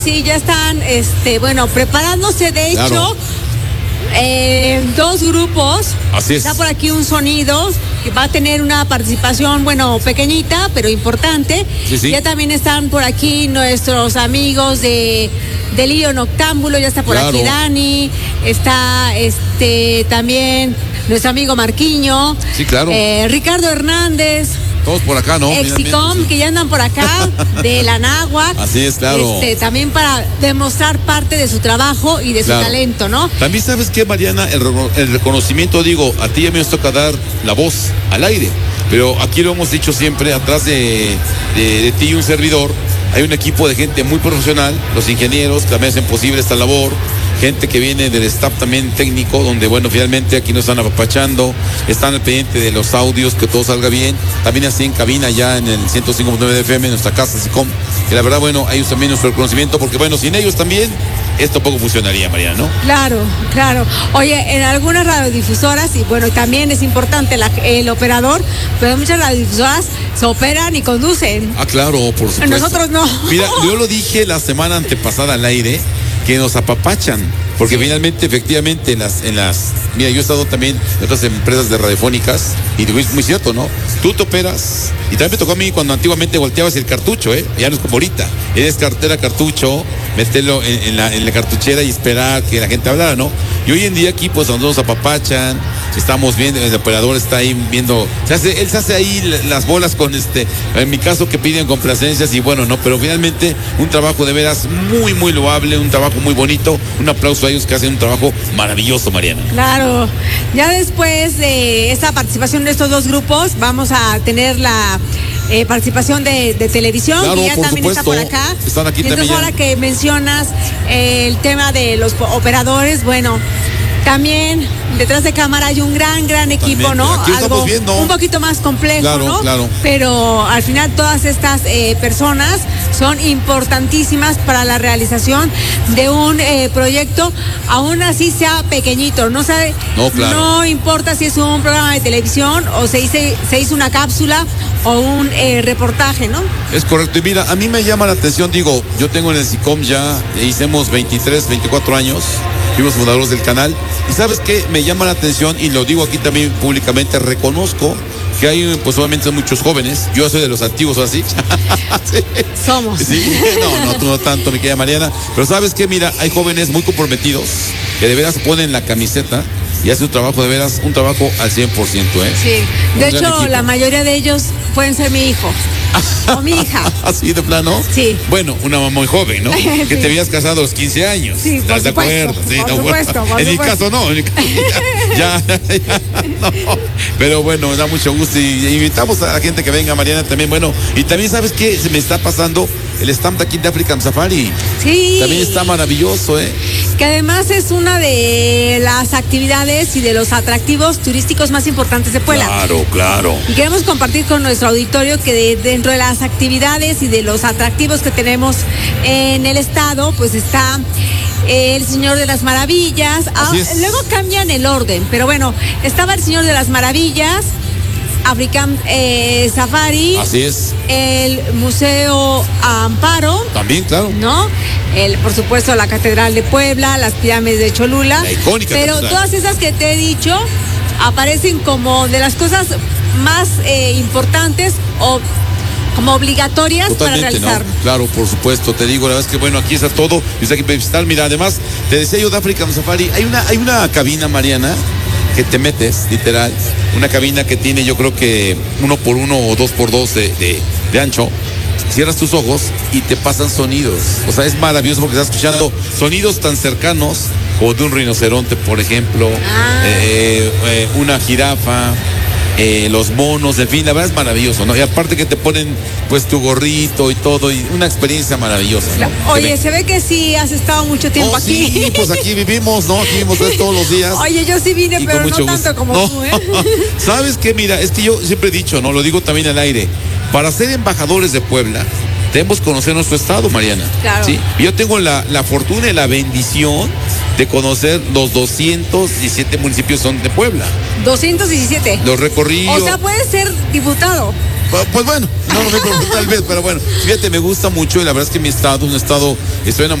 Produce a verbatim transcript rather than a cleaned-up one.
Sí, ya están, este, bueno, preparándose, de hecho, Claro. eh, dos grupos. Así es. Está por aquí un Sonidos, que va a tener una participación, bueno, pequeñita, pero importante. Sí, sí. Ya también están por aquí nuestros amigos de Delirio Noctámbulo, ya está por Claro. aquí Dani, está este también nuestro amigo Marquiño. Sí, claro. eh, Ricardo Hernández. Todos por acá, ¿no? Exicom, Mira, que ya andan por acá, de la Náhuac. Así es, claro. Este, también para demostrar parte de su trabajo y de Claro. su talento, ¿no? También sabes que, Mariana, el, re- el reconocimiento, digo, a ti ya me nos toca dar la voz al aire, pero aquí lo hemos dicho siempre, atrás de, de, de ti y un servidor, hay un equipo de gente muy profesional, los ingenieros que también hacen posible esta labor, gente que viene del staff también técnico, donde, bueno, finalmente aquí nos están apapachando, están al pendiente de los audios, que todo salga bien, también así en cabina ya en el ciento cinco punto nueve de F M, en nuestra casa, SICOM, que la verdad, bueno, a ellos también nuestro reconocimiento, porque, bueno, sin ellos también, esto poco funcionaría, Mariana, ¿no? Claro, claro. Oye, en algunas radiodifusoras, y bueno, también es importante la- el operador, pero muchas radiodifusoras se operan y conducen. Ah, claro, por supuesto. Nosotros no. Mira, yo lo dije la semana antepasada al aire, que nos apapachan, porque finalmente, efectivamente, en las, en las, mira, yo he estado también en otras empresas de radiofónicas, y es muy cierto, ¿no? Tú te operas, y también me tocó a mí cuando antiguamente volteabas el cartucho, ¿eh? Ya no es como ahorita, eres cartera, cartucho, meterlo en, en la, en la cartuchera y esperar que la gente hablara, ¿no? Y hoy en día aquí, pues, nos apapachan, estamos viendo, el operador está ahí viendo, se hace, él se hace ahí la- las bolas con este, en mi caso que piden complacencias y bueno, no, pero finalmente un trabajo de veras muy, muy loable, un trabajo muy bonito, un aplauso a ellos que hacen un trabajo maravilloso, Mariana. Claro, ya después de esta participación de estos dos grupos, vamos a tener la eh, participación de, de televisión, Claro, que ya por también está por supuesto. acá. Están aquí Y entonces también ya. ahora que mencionas eh, el tema de los po- operadores, bueno, también detrás de cámara hay un gran, gran equipo, También, ¿no? aquí lo estamos viendo. Un poquito más complejo, Claro, ¿no? claro. Pero al final todas estas eh, personas son importantísimas para la realización de un eh, proyecto, aún así sea pequeñito, no sabe, No, claro. no importa si es un programa de televisión o se hizo, se hizo una cápsula o un eh, reportaje, ¿no? Es correcto, y mira, a mí me llama la atención, digo, yo tengo en el SICOM ya, eh, hicimos veintitrés, veinticuatro años, fuimos fundadores del canal, y ¿sabes qué? Me llama la atención, y lo digo aquí también públicamente, reconozco que hay, pues obviamente muchos jóvenes, yo soy de los antiguos, ¿o así? Sí. Somos. Sí, no, no, tú no tanto, mi querida Mariana, pero ¿sabes qué? Mira, hay jóvenes muy comprometidos, que de veras ponen la camiseta, y hacen un trabajo de veras, un trabajo al cien por ciento, ¿eh? Sí, Un de gran hecho equipo. la mayoría de ellos pueden ser mi hijo o mi hija. ¿Así de plano? Sí. Bueno, una mamá muy joven, ¿no? Que Sí. te habías casado a los quince años. Sí, por ¿Estás de supuesto, acuerdo? Sí, por no, supuesto, bueno, por en mi supuesto. caso no, en mi caso ya, ya, ya, no. Pero bueno, da mucho gusto y invitamos a la gente que venga, Mariana, también, bueno, y también sabes qué se me está pasando el stand de aquí de African Safari. Sí. También está maravilloso, ¿eh? Que además es una de las actividades y de los atractivos turísticos más importantes de Puebla. Claro, claro. Y queremos compartir con nuestro auditorio que de- dentro de las actividades y de los atractivos que tenemos en el estado, pues está el Señor de las Maravillas. Ah, Así es. luego cambian el orden, pero bueno, estaba el Señor de las Maravillas, African eh, Safari, Así es. el Museo Amparo, También, claro. ¿no? El, por supuesto, la Catedral de Puebla, las pirámides de Cholula. La icónica Pero catedral. todas esas que te he dicho aparecen como de las cosas más eh, importantes o como obligatorias Totalmente, para realizar. ¿no? Claro, por supuesto, te digo, la verdad es que bueno, aquí está todo, y está aquí para visitar. Mira, además, te decía yo de African Safari, hay una, hay una cabina, Mariana, que te metes, literal, una cabina que tiene yo creo que uno por uno o dos por dos de, de, de ancho. Cierras tus ojos y te pasan sonidos. O sea, es maravilloso porque estás escuchando sonidos tan cercanos como de un rinoceronte, por ejemplo, Ah. eh, eh, una jirafa, eh, los monos, en fin, la verdad es maravilloso, ¿no? Y aparte que te ponen pues tu gorrito y todo, y una experiencia maravillosa, ¿no? Oye, Que se ve que sí has estado mucho tiempo Oh, aquí. sí, pues aquí vivimos, ¿no? Aquí vivimos todos los días. Oye, yo sí vine, Y pero con no mucho tanto gusto. como No. tú, ¿eh? ¿Sabes qué? Mira, es que yo siempre he dicho, ¿no? Lo digo también al aire. Para ser embajadores de Puebla, debemos conocer nuestro estado, Mariana. Claro. ¿Sí? Y yo tengo la, la fortuna y la bendición de conocer los doscientos diecisiete municipios son de Puebla. doscientos diecisiete. Los recorridos. O sea, puedes ser diputado. Pues bueno, no, no, tal vez, pero bueno, fíjate, me gusta mucho y la verdad es que mi estado, un estado, estoy enamorado